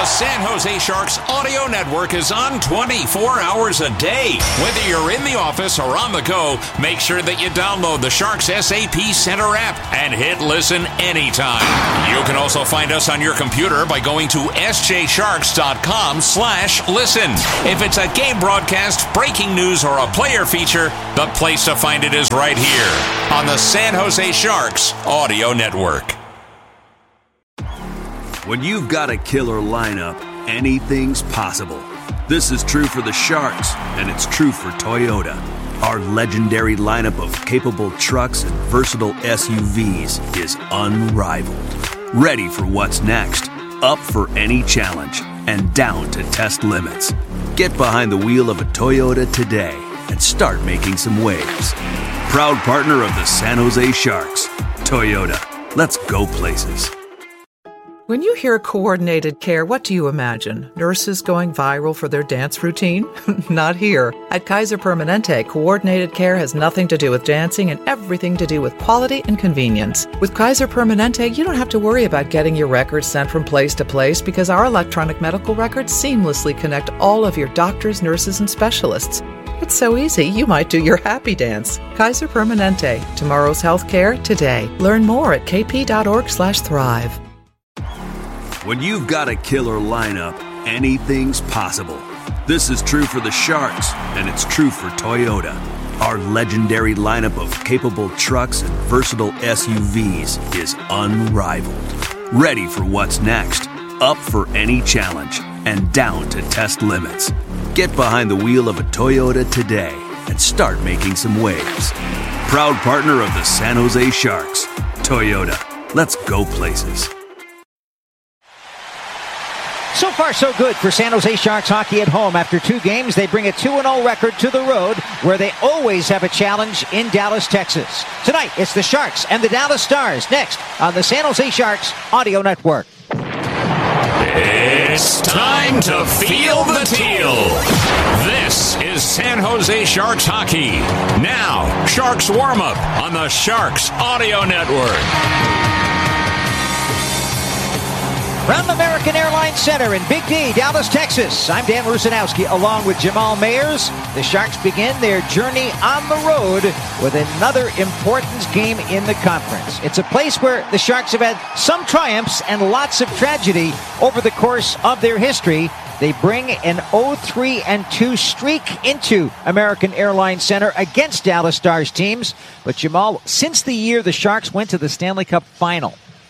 San Jose Sharks audio network is on 24 hours a day. Whether you're in the office or on the go, make sure that you download the Sharks SAP Center app and hit listen anytime. You can also find us on your computer by going to sjsharks.com/listen. If it's a game broadcast, breaking news, or a player feature, the place to find it is right here on the San Jose Sharks audio network. When you've got a killer lineup, anything's possible. This is true for the Sharks, and it's true for Toyota. Our legendary lineup of capable trucks and versatile SUVs is unrivaled. Ready for what's next, up for any challenge, and down to test limits. Get behind the wheel of a Toyota today and start making some waves. Proud partner of the San Jose Sharks. Toyota, let's go places. When you hear coordinated care, what do you imagine? Nurses going viral for their dance routine? Not here. At Kaiser Permanente, coordinated care has nothing to do with dancing and everything to do with quality and convenience. With Kaiser Permanente, you don't have to worry about getting your records sent from place to place because our electronic medical records seamlessly connect all of your doctors, nurses, and specialists. It's so easy, you might do your happy dance. Kaiser Permanente. Tomorrow's healthcare today. Learn more at kp.org/thrive. When you've got a killer lineup, anything's possible. This is true for the Sharks, and it's true for Toyota. Our legendary lineup of capable trucks and versatile SUVs is unrivaled. Ready for what's next, up for any challenge, and down to test limits. Get behind the wheel of a Toyota today and start making some waves. Proud partner of the San Jose Sharks. Toyota, let's go places. So far, so good for San Jose Sharks hockey at home. After 2 games, they bring a 2-0 record to the road, where they always have a challenge in Dallas, Texas. Tonight, it's the Sharks and the Dallas Stars, next on the San Jose Sharks Audio Network. It's time to feel the teal. This is San Jose Sharks hockey. Now, Sharks warm-up on the Sharks Audio Network. From American Airlines Center in Big D, Dallas, Texas, I'm Dan Rusanowski along with Jamal Mayers. The Sharks begin their journey on the road with another important game in the conference. It's a place where the Sharks have had some triumphs and lots of tragedy over the course of their history. They bring an 0-3-2 streak into American Airlines Center against Dallas Stars teams. But Jamal, since the year the Sharks went to the Stanley Cup Final,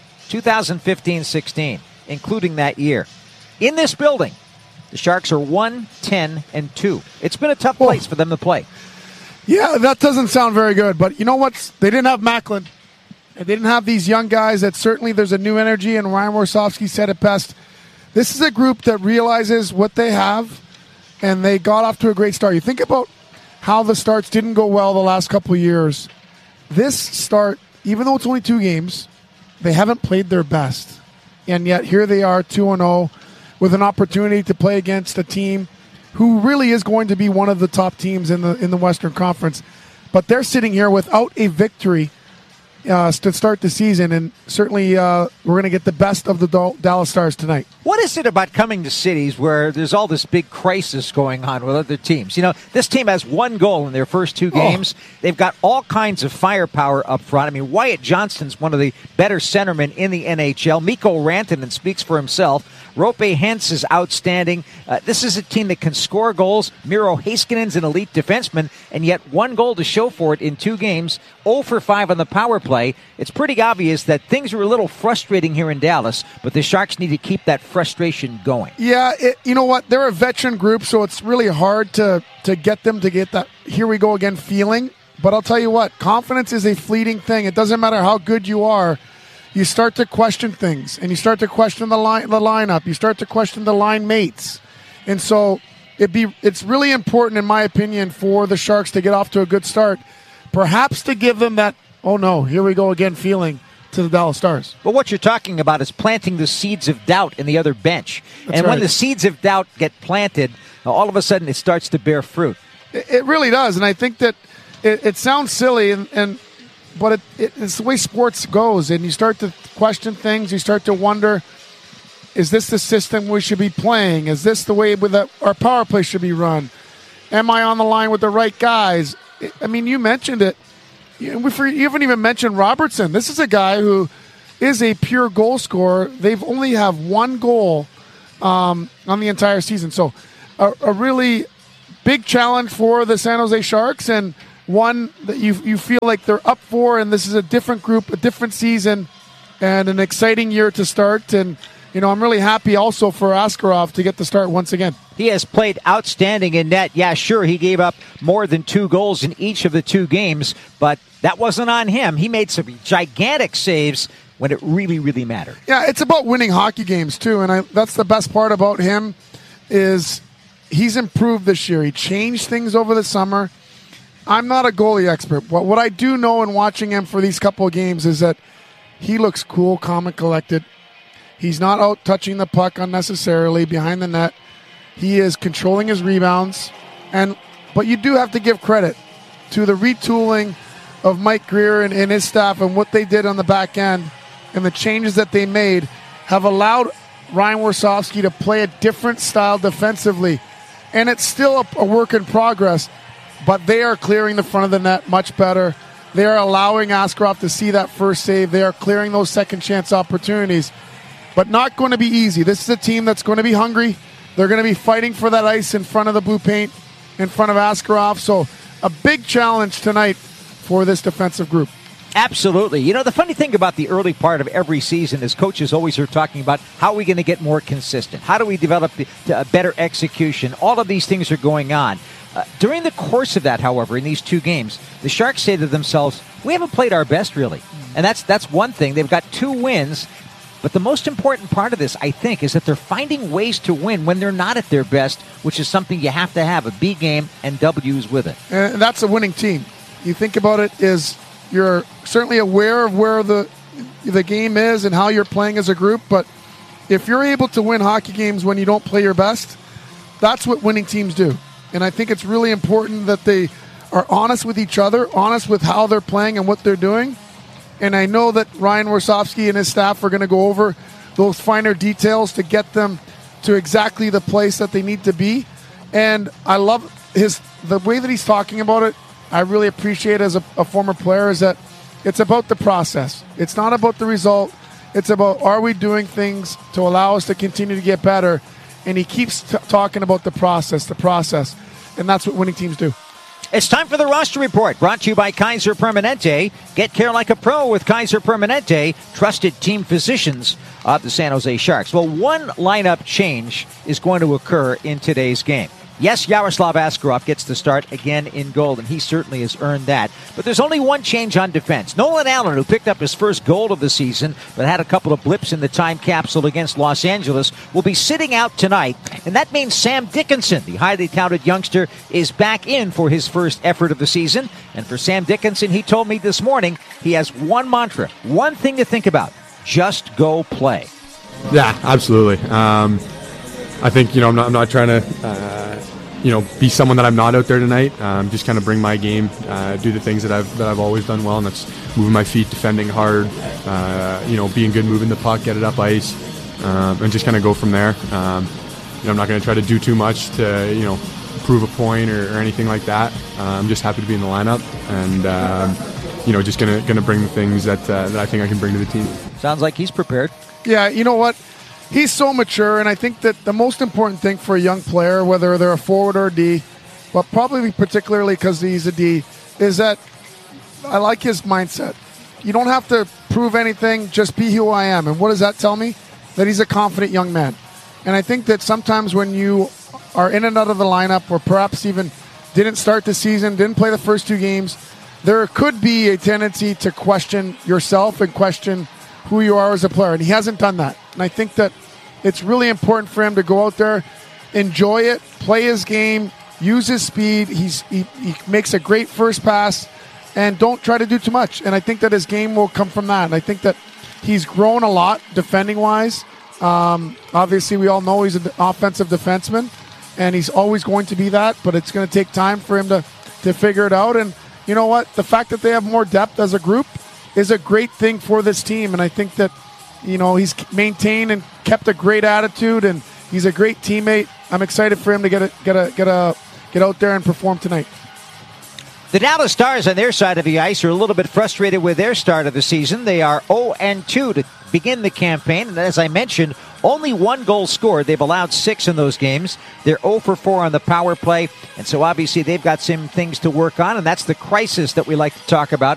2015-16, including that year, in this building, the Sharks are 1-10-2. It's been a tough place for them to play. Yeah, that doesn't sound very good. But you know what? They didn't have Macklin. They didn't have these young guys that certainly there's a new energy, and Ryan Warsofsky said it best. This is a group that realizes what they have, and they got off to a great start. You think about how the starts didn't go well the last couple of years. This start, even though it's only 2 games, they haven't played their best. And yet here they are, 2-0, with an opportunity to play against a team who really is going to be one of the top teams in the Western Conference. But they're sitting here without a victory to start the season, and certainly we're going to get the best of the Dallas Stars tonight. What is it about coming to cities where there's all this big crisis going on with other teams? You know, this team has 1 goal in their first 2 games. They've got all kinds of firepower up front. I mean, Wyatt Johnston's one of the better centermen in the NHL. Mikko Rantanen speaks for himself. Roope Hintz is outstanding. This is a team that can score goals. Miro Heiskanen's an elite defenseman, and yet 1 goal to show for it in 2 games, 0 for 5 on the power play. It's pretty obvious that things are a little frustrating here in Dallas, but the Sharks need to keep that frustration going. Yeah, you know what? They're a veteran group, so it's really hard to get them to get that here we go again feeling. But I'll tell you what, confidence is a fleeting thing. It doesn't matter how good you are. You start to question things, and you start to question the lineup. You start to question the line mates. And so it's really important, in my opinion, for the Sharks to get off to a good start. Perhaps to give them that, oh no, here we go again feeling to the Dallas Stars. But what you're talking about is planting the seeds of doubt in the other bench. That's and right. When the seeds of doubt get planted, all of a sudden it starts to bear fruit. It really does. And I think that it sounds silly, but it's the way sports goes. And you start to question things. You start to wonder. is this the system we should be playing? Is this the way our power play should be run? Am I on the line with the right guys? I mean, you mentioned it. You haven't even mentioned Robertson. This is a guy who is a pure goal scorer. They've only have one goal on the entire season. So a really big challenge for the San Jose Sharks, and one that you feel like they're up for, and this is a different group, a different season, and an exciting year to start. And I'm really happy also for Askarov to get the start once again. He has played outstanding in net. Yeah, sure, he gave up more than 2 goals in each of the 2 games, but that wasn't on him. He made some gigantic saves when it really, really mattered. Yeah, it's about winning hockey games, too, and that's the best part about him is he's improved this year. He changed things over the summer. I'm not a goalie expert, but what I do know in watching him for these couple of games is that he looks cool, calm, and collected. He's not out touching the puck unnecessarily behind the net. He is controlling his rebounds. But you do have to give credit to the retooling of Mike Greer and his staff and what they did on the back end, and the changes that they made have allowed Ryan Warsofsky to play a different style defensively. And it's still a work in progress, but they are clearing the front of the net much better. They are allowing Askarov to see that first save. They are clearing those second chance opportunities. But not going to be easy. This is a team that's going to be hungry. They're going to be fighting for that ice in front of the blue paint, in front of Askarov. So a big challenge tonight for this defensive group. Absolutely. The funny thing about the early part of every season is coaches always are talking about how are we going to get more consistent? How do we develop better execution? All of these things are going on. During the course of that, however, in these 2 games, the Sharks say to themselves, we haven't played our best, really. And that's one thing. They've got 2 wins. But the most important part of this, I think, is that they're finding ways to win when they're not at their best, which is something you have to have, a B game and W's with it. And that's a winning team. You think about it, is you're certainly aware of where the game is and how you're playing as a group, but if you're able to win hockey games when you don't play your best, that's what winning teams do. And I think it's really important that they are honest with each other, honest with how they're playing and what they're doing. And I know that Ryan Warsofsky and his staff are going to go over those finer details to get them to exactly the place that they need to be. And I love the way that he's talking about it. I really appreciate as a former player is that it's about the process. It's not about the result. It's about, are we doing things to allow us to continue to get better? And he keeps talking about the process. And that's what winning teams do. It's time for the roster report, brought to you by Kaiser Permanente. Get care like a pro with Kaiser Permanente, trusted team physicians of the San Jose Sharks. Well, one lineup change is going to occur in today's game. Yes, Yaroslav Askarov gets the start again in goal, and he certainly has earned that. But there's only one change on defense. Nolan Allen, who picked up his first goal of the season, but had a couple of blips in the time capsule against Los Angeles, will be sitting out tonight. And that means Sam Dickinson, the highly touted youngster, is back in for his first effort of the season. And for Sam Dickinson, he told me this morning, he has one mantra, one thing to think about: just go play. Yeah, absolutely. I think, I'm not trying to, be someone that I'm not out there tonight. Just kind of bring my game, do the things that I've always done well, and that's moving my feet, defending hard, being good, moving the puck, get it up ice, and just kind of go from there. I'm not going to try to do too much to, prove a point or anything like that. I'm just happy to be in the lineup, and just gonna bring the things that I think I can bring to the team. Sounds like he's prepared. Yeah, you know what? He's so mature, and I think that the most important thing for a young player, whether they're a forward or a D, but probably particularly because he's a D, is that I like his mindset. You don't have to prove anything, just be who I am. And what does that tell me? That he's a confident young man. And I think that sometimes when you are in and out of the lineup, or perhaps even didn't start the season, didn't play the first 2 games, there could be a tendency to question yourself and question who you are as a player, and he hasn't done that. And I think that it's really important for him to go out there, enjoy it, play his game, use his speed. He makes a great first pass, and don't try to do too much. And I think that his game will come from that. And I think that he's grown a lot defending-wise. Obviously, we all know he's an offensive defenseman, and he's always going to be that, but it's going to take time for him to figure it out. And you know what? The fact that they have more depth as a group is a great thing for this team, and I think that he's maintained and kept a great attitude, and he's a great teammate. I'm excited for him to get out there and perform tonight. The Dallas Stars on their side of the ice are a little bit frustrated with their start of the season. They are 0-2 to begin the campaign, and as I mentioned, only 1 goal scored. They've allowed 6 in those games. They're 0-4 on the power play, and so obviously they've got some things to work on, and that's the crisis that we like to talk about